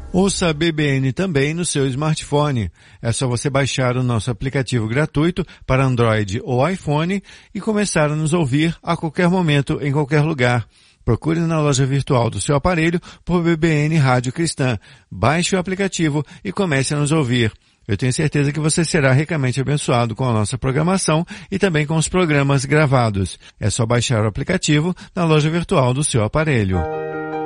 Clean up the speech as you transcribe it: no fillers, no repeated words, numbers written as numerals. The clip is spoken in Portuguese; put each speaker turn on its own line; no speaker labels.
Ouça a BBN também no seu smartphone. É só você baixar o nosso aplicativo gratuito para Android ou iPhone e começar a nos ouvir a qualquer momento, em qualquer lugar. Procure na loja virtual do seu aparelho por BBN Rádio Cristã. Baixe o aplicativo e comece a nos ouvir. Eu tenho certeza que você será ricamente abençoado com a nossa programação e também com os programas gravados. É só baixar o aplicativo na loja virtual do seu aparelho.